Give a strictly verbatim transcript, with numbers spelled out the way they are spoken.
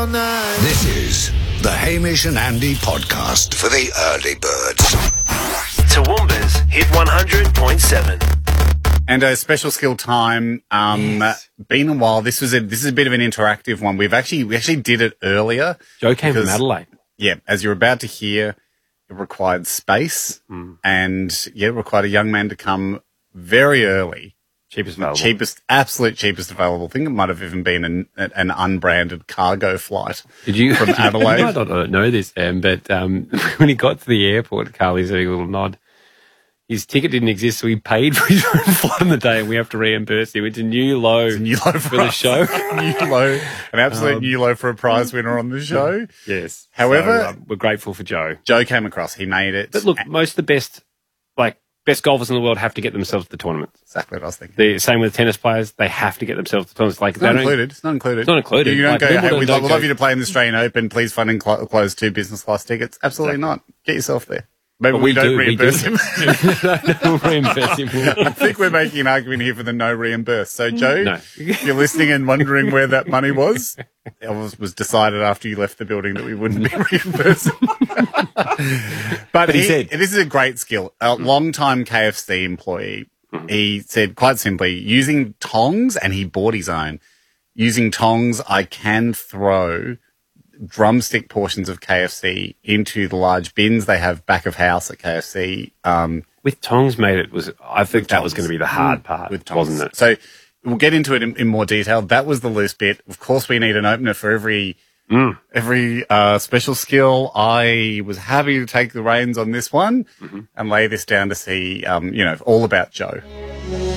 This is the Hamish and Andy podcast for the early birds. Toowoomba's Hit one hundred point seven. And a special skill time. Um, Yes. Been a while. This was a this is a bit of an interactive one. We've actually we actually did it earlier. Joe came because, from Adelaide. Yeah, as you're about to hear, it required space, Mm. and yeah, it required a young man to come very early. Cheapest available. Cheapest, absolute cheapest available. I think it might have even been an, an unbranded cargo flight. Did you from Adelaide? You might not know this, Em, but um, when he got to the airport, Carly's having a little nod. His ticket didn't exist, so he paid for his own flight on the day, and we have to reimburse him. It's a new low, It's a new low for, for the us. show. new low, an absolute Um, new low for a prize winner on the show. Yes. However- So, um, we're grateful for Joe. Joe came across. He made it. But look, most of the best, like best golfers in the world, have to get themselves to the tournaments. Exactly what I was thinking. The same with tennis players; they have to get themselves to the tournaments. Like It's they not don't. included. It's not included. It's not included. You don't Like, go, hey, Wimbledon we'd, don't love, we'd love go- you to play in the Australian Open. Please fund and cl- close two business class tickets. Absolutely not. Get yourself there. Maybe But we, we don't do, we reimburse do. him. We'll reimburse him. I think we're making an argument here for the no reimburse. So, Joe, No. if you're listening and wondering where that money was, it was, was decided after you left the building that we wouldn't be reimbursing. but But he he, said- this is a great skill. A long-time K F C employee, he said quite simply, using tongs, and he bought his own, using tongs, I can throw drumstick portions of K F C into the large bins they have back of house at K F C. Um, With tongs, mate, it was. I think that was tongs. going to be the hard part, with tongs. wasn't it? So we'll get into it in, in more detail. That was the loose bit. Of course, we need an opener for every Mm. every uh, special skill. I was happy to take the reins on this one Mm-hmm. and lay this down to see, um, you know, all about Joe.